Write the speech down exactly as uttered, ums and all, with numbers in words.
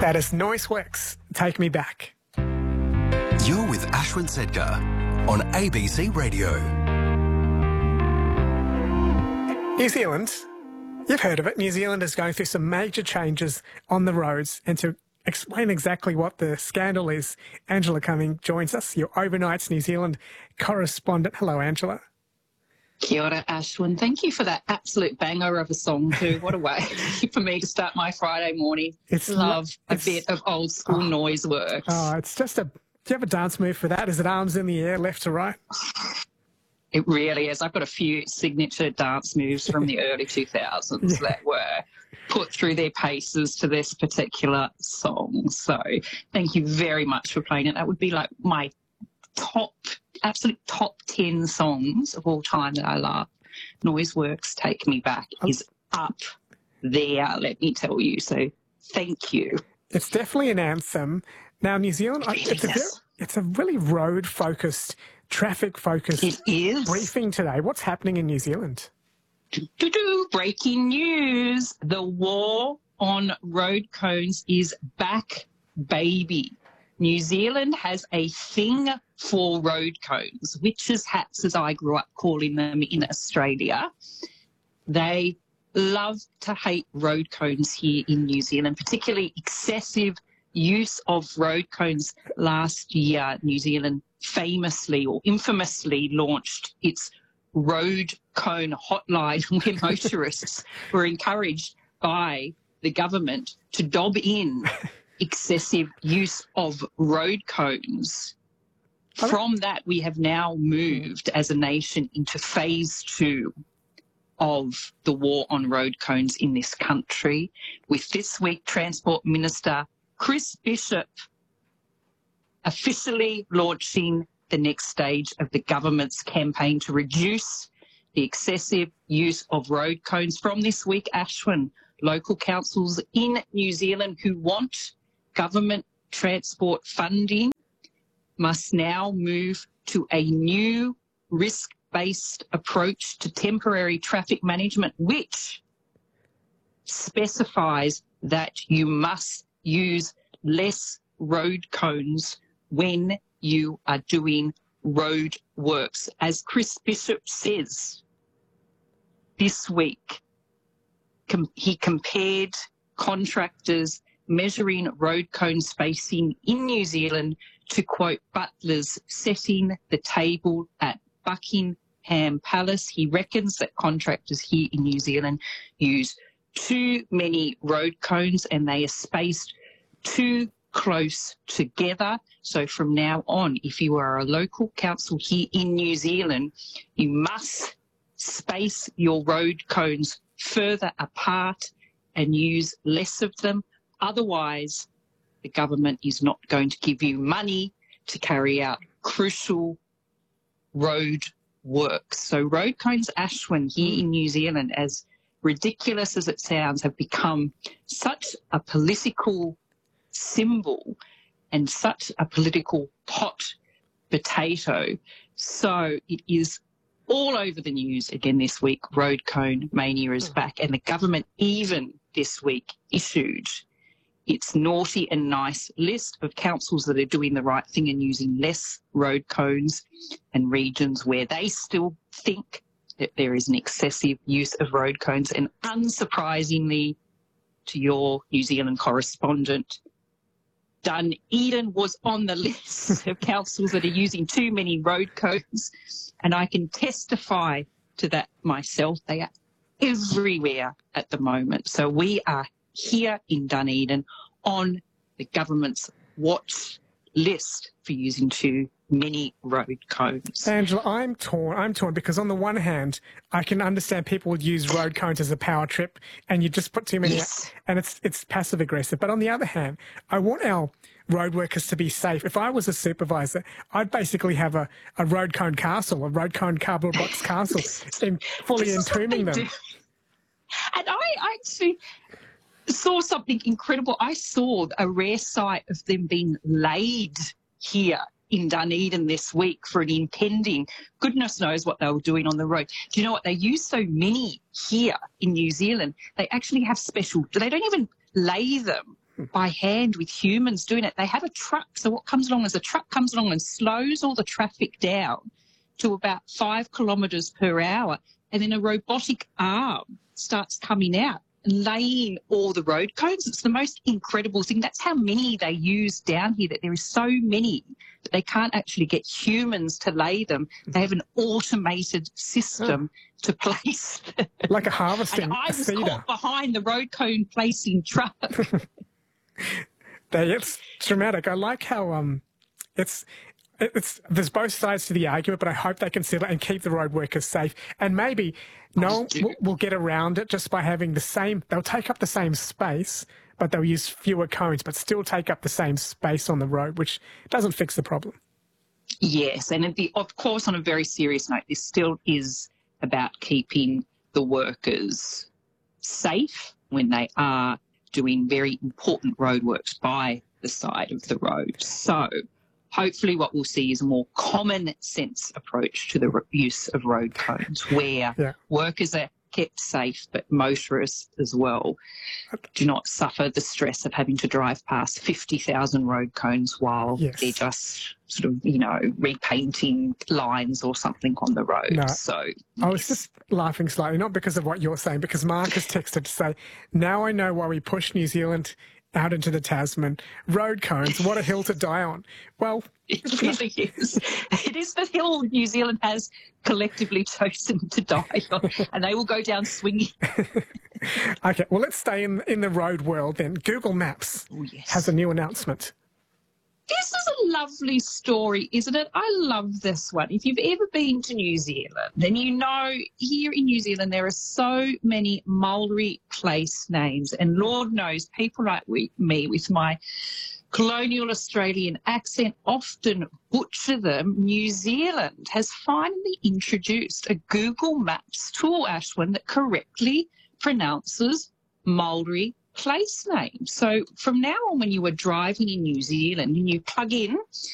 That is Noiseworks, Take Me Back. You're with Ashwin Sedgar on A B C Radio. New Zealand, you've heard of it. New Zealand is going through some major changes on the roads, and to explain exactly what the scandal is, Angela Cumming joins us, your Overnights New Zealand correspondent. Hello, Angela. Kia ora, Ashwin. Thank you for that absolute banger of a song too. What a way for me to start my Friday morning. It's Love it's, a bit of old school oh, Noiseworks. Oh, it's just a... Do you have a dance move for that? Is it arms in the air, left to right? It really is. I've got a few signature dance moves from the early two thousands yeah. that were put through their paces to this particular song. So thank you very much for playing it. That would be like my top, absolute top ten songs of all time that I love. Noiseworks Take Me Back is up there, let me tell you. So thank you. It's definitely an anthem. Now, New Zealand, it really it's, a very, it's a really road-focused, traffic-focused briefing today. What's happening in New Zealand? Do-do-do. Breaking news. The war on road cones is back, baby. New Zealand has a thing for road cones, witches' hats, as I grew up calling them in Australia. They love to hate road cones here in New Zealand, particularly excessive use of road cones. Last year, New Zealand famously or infamously launched its road cone hotline where motorists were encouraged by the government to dob in excessive use of road cones. From that, we have now moved as a nation into phase two of the war on road cones in this country, with this week Transport Minister Chris Bishop officially launching the next stage of the government's campaign to reduce the excessive use of road cones. From this week, Ashwin, local councils in New Zealand who want government transport funding must now move to a new risk-based approach to temporary traffic management, which specifies that you must use less road cones when you are doing road works. As Chris Bishop says this week, com- he compared contractors measuring road cone spacing in New Zealand to, quote, butlers setting the table at Buckingham Palace. He reckons that contractors here in New Zealand use too many road cones and they are spaced too close together. So from now on, if you are a local council here in New Zealand, you must space your road cones further apart and use less of them. Otherwise, the government is not going to give you money to carry out crucial road works. So road cones, Ashwin, here in New Zealand, as ridiculous as it sounds, have become such a political symbol and such a political hot potato. So it is all over the news again this week. Road cone mania is back, and the government even this week issued its naughty and nice list of councils that are doing the right thing and using less road cones, and regions where they still think that there is an excessive use of road cones. And unsurprisingly, to your New Zealand correspondent, Dunedin was on the list of councils that are using too many road cones, and I can testify to that myself. They are everywhere at the moment. So we are here in Dunedin on the government's watch list for using too many road cones. Angela, I'm torn. I'm torn because on the one hand, I can understand people would use road cones as a power trip and you just put too many yes. out, and it's it's passive aggressive. But on the other hand, I want our road workers to be safe. If I was a supervisor, I'd basically have a, a road cone castle, a road cone cardboard box castle, and fully entombing them. Do. And I actually saw something incredible. I saw a rare sight of them being laid here in Dunedin this week for an impending, goodness knows what they were doing on the road. Do you know what? They use so many here in New Zealand. They actually have special, they don't even lay them by hand with humans doing it. They have a truck. So what comes along is a truck comes along and slows all the traffic down to about five kilometres per hour. And then a robotic arm starts coming out and laying all the road cones. It's the most incredible thing. That's how many they use down here, that there is so many that they can't actually get humans to lay them. They have an automated system oh. to place them. Like a harvesting And I was cedar. caught behind the road cone placing truck. they, it's dramatic. I like how um, it's... It's, there's both sides to the argument, but I hope they consider and keep the road workers safe. And maybe no one will, will get around it just by having the same, they'll take up the same space, but they'll use fewer cones, but still take up the same space on the road, which doesn't fix the problem. Yes, and the, of course, on a very serious note, this still is about keeping the workers safe when they are doing very important roadworks by the side of the road. So hopefully what we'll see is a more common sense approach to the re- use of road cones, where yeah. workers are kept safe, but motorists as well do not suffer the stress of having to drive past fifty thousand road cones while yes. they're just sort of, you know, repainting lines or something on the road. No, so I was just laughing slightly, not because of what you're saying, because Mark has texted to say, now I know why we push New Zealand out into the Tasman. Road cones, what a hill to die on. Well, it really is. It is the hill New Zealand has collectively chosen to die on, and they will go down swinging. Okay, well, let's stay in in the road world then. Google Maps oh, yes. has a new announcement. This is a lovely story, isn't it? I love this one. If you've ever been to New Zealand, then you know here in New Zealand there are so many Maori place names. And Lord knows people like we, me with my colonial Australian accent often butcher them. New Zealand has finally introduced a Google Maps tool, Ashwin, that correctly pronounces Maori place names. So from now on, when you are driving in New Zealand and you plug in